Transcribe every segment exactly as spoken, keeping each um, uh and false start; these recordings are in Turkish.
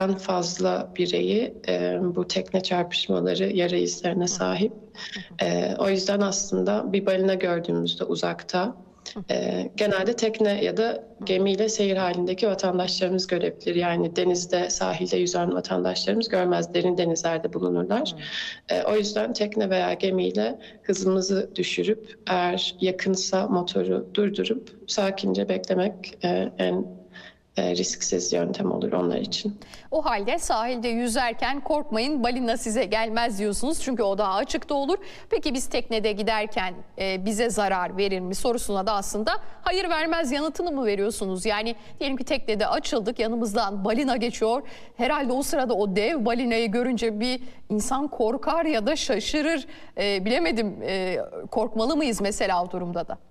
fazla bireyi e, bu tekne çarpışmaları yara izlerine sahip. E, o yüzden aslında bir balina gördüğümüzde uzakta e, genelde tekne ya da gemiyle seyir halindeki vatandaşlarımız görebilir. Yani denizde, sahilde yüzen vatandaşlarımız görmez. Derin denizlerde bulunurlar. E, o yüzden tekne veya gemiyle hızımızı düşürüp eğer yakınsa motoru durdurup sakince beklemek e, en e, risksiz yöntem olur onlar için. O halde sahilde yüzerken korkmayın, balina size gelmez diyorsunuz çünkü o daha açıkta olur. Peki biz teknede giderken e, bize zarar verir mi sorusuna da aslında hayır vermez yanıtını mı veriyorsunuz? Yani diyelim ki teknede açıldık, yanımızdan balina geçiyor. Herhalde o sırada o dev balinayı görünce bir insan korkar ya da şaşırır. E, bilemedim, e, korkmalı mıyız mesela o durumda da?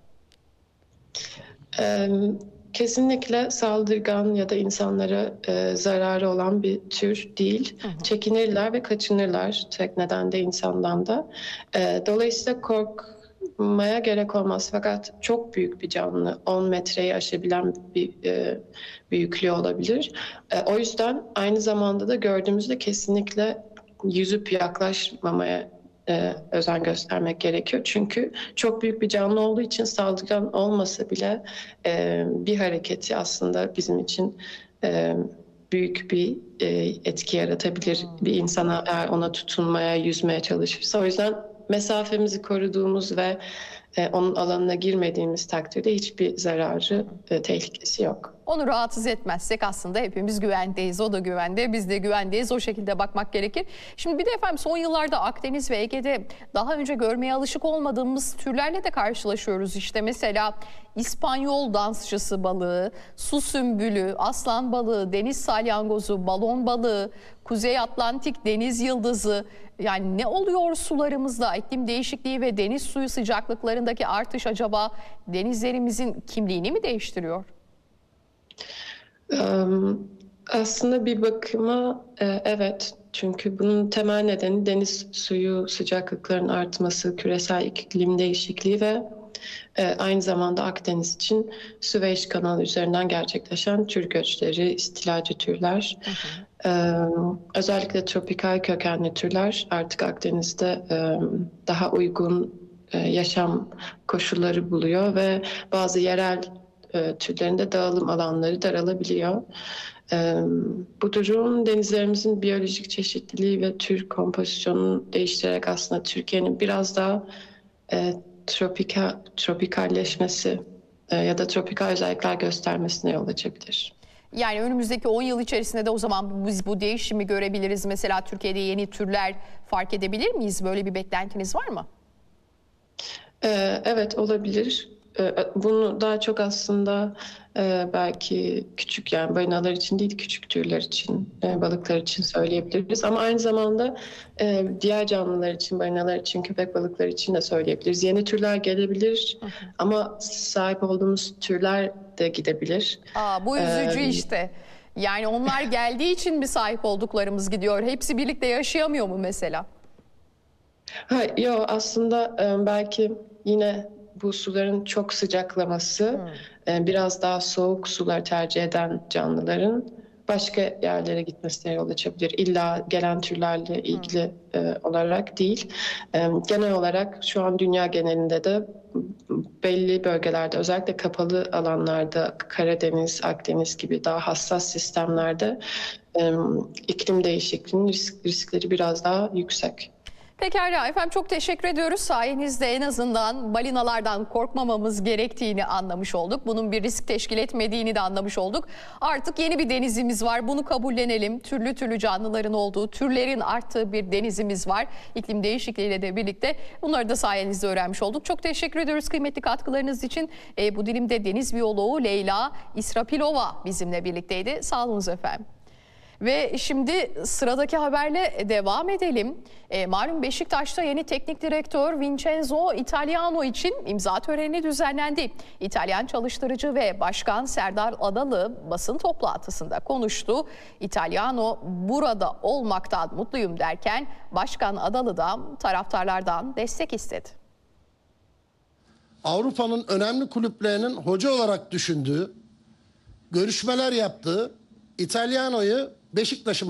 Ee, Kesinlikle saldırgan ya da insanlara e, zararı olan bir tür değil. Hı hı. Çekinirler ve kaçınırlar tekneden de insandan da. E, dolayısıyla korkmaya gerek olmaz. Fakat çok büyük bir canlı, on metreyi aşabilen bir e, büyüklüğü olabilir. E, o yüzden aynı zamanda da gördüğümüzde kesinlikle yüzüp yaklaşmamaya e, özen göstermek gerekiyor. Çünkü çok büyük bir canlı olduğu için saldırgan olmasa bile e, bir hareketi aslında bizim için e, büyük bir e, etki yaratabilir. Bir insana eğer ona tutunmaya, yüzmeye çalışırsa. O yüzden mesafemizi koruduğumuz ve e, onun alanına girmediğimiz takdirde hiçbir zararı, e, tehlikesi yok. Onu rahatsız etmezsek aslında hepimiz güvendeyiz. O da güvende, biz de güvendeyiz. O şekilde bakmak gerekir. Şimdi bir de efendim son yıllarda Akdeniz ve Ege'de daha önce görmeye alışık olmadığımız türlerle de karşılaşıyoruz. İşte mesela İspanyol dansçısı balığı, su sümbülü, aslan balığı, deniz salyangozu, balon balığı, Kuzey Atlantik deniz yıldızı. Yani ne oluyor sularımızda? İklim değişikliği ve deniz suyu sıcaklıklarındaki artış acaba denizlerimizin kimliğini mi değiştiriyor? Aslında bir bakıma evet, çünkü bunun temel nedeni deniz suyu sıcaklıkların artması, küresel iklim değişikliği ve aynı zamanda Akdeniz için Süveyş kanalı üzerinden gerçekleşen tür göçleri, istilacı türler. Hı hı. Özellikle tropikal kökenli türler artık Akdeniz'de daha uygun yaşam koşulları buluyor ve bazı yerel türlerinde dağılım alanları daralabiliyor. Bu durum denizlerimizin biyolojik çeşitliliği ve tür kompozisyonunu değiştirerek aslında Türkiye'nin biraz daha e, tropikal, tropikalleşmesi e, ya da tropikal özellikler göstermesine yol açabilir. Yani önümüzdeki on yıl içerisinde de o zaman biz bu değişimi görebiliriz. Mesela Türkiye'de yeni türler fark edebilir miyiz? Böyle bir beklentiniz var mı? Ee, evet, olabilir. Bunu daha çok aslında e, belki küçük, yani balinalar için değil, küçük türler için, e, balıklar için söyleyebiliriz. Ama aynı zamanda e, diğer canlılar için, balinalar için, köpek balıkları için de söyleyebiliriz. Yeni türler gelebilir, hı hı, ama sahip olduğumuz türler de gidebilir. Aa, bu üzücü ee, işte. Yani onlar geldiği için mi sahip olduklarımız gidiyor? Hepsi birlikte yaşayamıyor mu mesela? Hayır, yok aslında belki yine bu suların çok sıcaklaması, hmm. biraz daha soğuk sular tercih eden canlıların başka yerlere gitmesine yol açabilir. İlla gelen türlerle ilgili hmm. olarak değil. Genel olarak şu an dünya genelinde de belli bölgelerde, özellikle kapalı alanlarda, Karadeniz, Akdeniz gibi daha hassas sistemlerde iklim değişikliğinin risk, riskleri biraz daha yüksek. Pekala efendim, çok teşekkür ediyoruz. Sayenizde en azından balinalardan korkmamamız gerektiğini anlamış olduk. Bunun bir risk teşkil etmediğini de anlamış olduk. Artık yeni bir denizimiz var. Bunu kabullenelim. Türlü türlü canlıların olduğu, türlerin arttığı bir denizimiz var. İklim değişikliğiyle de birlikte bunları da sayenizde öğrenmiş olduk. Çok teşekkür ediyoruz kıymetli katkılarınız için. E, bu dilimde deniz biyoloğu Leyla İsrapilova bizimle birlikteydi. Sağ olunuz efendim. Ve şimdi sıradaki haberle devam edelim. E, malum Beşiktaş'ta yeni teknik direktör Vincenzo Italiano için imza töreni düzenlendi. İtalyan çalıştırıcı ve başkan Serdar Adalı basın toplantısında konuştu. Italiano burada olmaktan mutluyum derken başkan Adalı da taraftarlardan destek istedi. Avrupa'nın önemli kulüplerinin hoca olarak düşündüğü, görüşmeler yaptığı İtalyano'yu Beşiktaş'ımız